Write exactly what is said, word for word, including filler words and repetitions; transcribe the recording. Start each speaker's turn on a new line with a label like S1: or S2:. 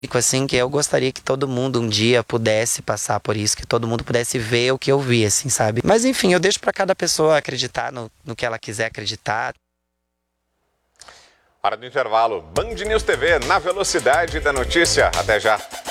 S1: assim, que eu gostaria que todo mundo um dia pudesse passar por isso, que todo mundo pudesse ver o que eu vi, assim, sabe? Mas enfim, eu deixo pra cada pessoa acreditar no, no que ela quiser acreditar.
S2: Hora do intervalo. Band News T V, na velocidade da notícia. Até já.